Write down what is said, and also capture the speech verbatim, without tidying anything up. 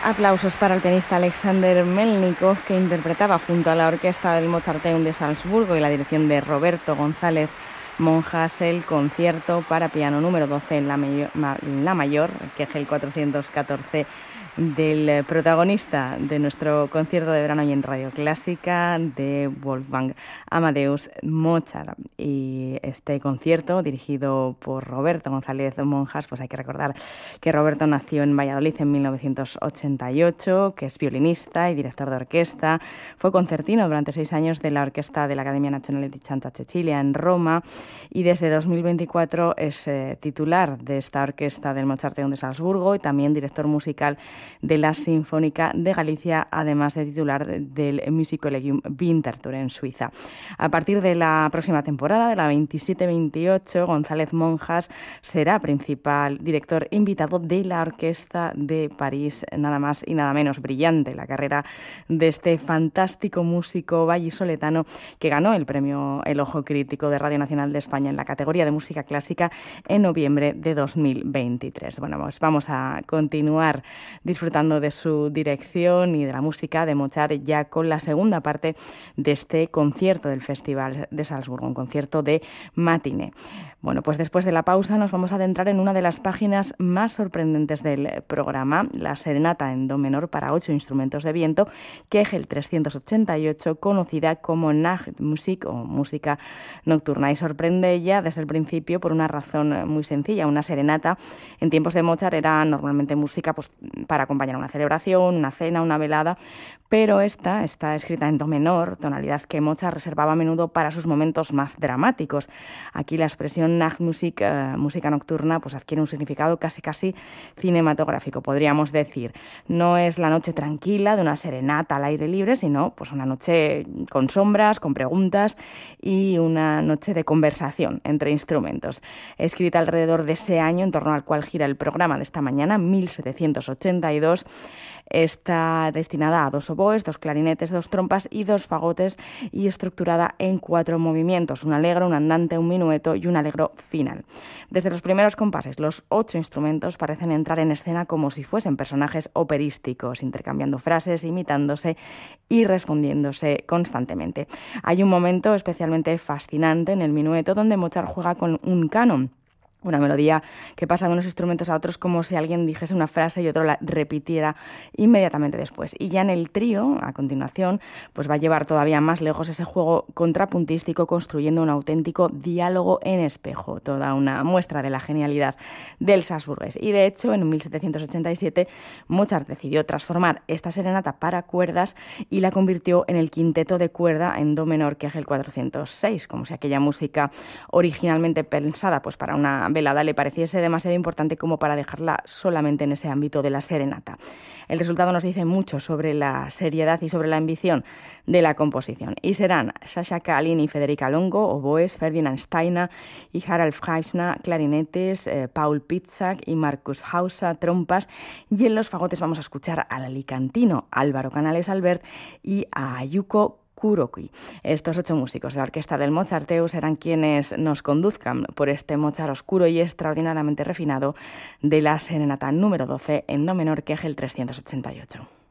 Aplausos para el pianista Alexander Melnikov, que interpretaba junto a la orquesta del Mozarteum de Salzburgo y la dirección de Roberto González Monjas el concierto para piano número doce en la, mayor, la mayor, que es el cuatrocientos catorce del protagonista de nuestro concierto de verano y en Radio Clásica, de Wolfgang Amadeus Mozart. Y este concierto, dirigido por Roberto González Monjas, pues hay que recordar que Roberto nació en Valladolid en mil novecientos ochenta y ocho, que es violinista y director de orquesta, fue concertino durante seis años de la orquesta de la Accademia Nazionale di Santa Cecilia en Roma, y desde dos mil veinticuatro es eh, titular de esta orquesta del Mozarteum de Salzburgo y también director musical de la Sinfónica de Galicia, además de titular del Musikkollegium Winterthur en Suiza. A partir de la próxima temporada, de la veintisiete veintiocho, González Monjas será principal director invitado de la Orquesta de París, nada más y nada menos. Brillante la carrera de este fantástico músico vallisoletano que ganó el premio El Ojo Crítico de Radio Nacional de España en la categoría de música clásica en noviembre de dos mil veintitrés. Bueno, pues vamos a continuar disfrutando de su dirección y de la música de Mozart ya con la segunda parte de este concierto del Festival de Salzburgo, un concierto de matiné. Bueno, pues después de la pausa nos vamos a adentrar en una de las páginas más sorprendentes del programa, la serenata en do menor para ocho instrumentos de viento, Kegel trescientos ochenta y ocho, conocida como Nachtmusik o música nocturna, y sorprende ya desde el principio por una razón muy sencilla. Una serenata en tiempos de Mozart era normalmente música pues, para acompañar una celebración, una cena, una velada, pero esta está escrita en do menor, tonalidad que Mozart reservaba a menudo para sus momentos más dramáticos. Aquí la expresión Nachtmusik, eh, música nocturna, pues adquiere un significado casi casi cinematográfico, podríamos decir. No es la noche tranquila de una serenata al aire libre, sino pues una noche con sombras, con preguntas y una noche de conversación entre instrumentos. Escrita alrededor de ese año en torno al cual gira el programa de esta mañana, mil setecientos ochenta y dos, está destinada a dos oboes, dos clarinetes, dos trompas y dos fagotes y estructurada en cuatro movimientos, un allegro, un andante, un minueto y un allegro final. Desde los primeros compases, los ocho instrumentos parecen entrar en escena como si fuesen personajes operísticos, intercambiando frases, imitándose y respondiéndose constantemente. Hay un momento especialmente fascinante en el minueto donde Mozart juega con un canon, una melodía que pasa de unos instrumentos a otros como si alguien dijese una frase y otro la repitiera inmediatamente después. Y ya en el trío, a continuación, pues va a llevar todavía más lejos ese juego contrapuntístico, construyendo un auténtico diálogo en espejo, toda una muestra de la genialidad del salzburgués. Y de hecho, en mil setecientos ochenta y siete, Mozart decidió transformar esta serenata para cuerdas y la convirtió en el quinteto de cuerda en do menor, que es el cuatrocientos seis, como si aquella música originalmente pensada pues para una velada le pareciese demasiado importante como para dejarla solamente en ese ámbito de la serenata. El resultado nos dice mucho sobre la seriedad y sobre la ambición de la composición. Y serán Sasha Kalin y Federica Longo, oboes, Ferdinand Steiner y Harald Freisner, clarinetes, eh, Paul Pitzak y Markus Hauser, trompas, y en los fagotes vamos a escuchar al alicantino Álvaro Canales Albert y a Ayuko Kuroki. Estos ocho músicos de la orquesta del Mozarteum serán quienes nos conduzcan por este Mozart oscuro y extraordinariamente refinado de la serenata número doce en do menor, Kegel trescientos ochenta y ocho.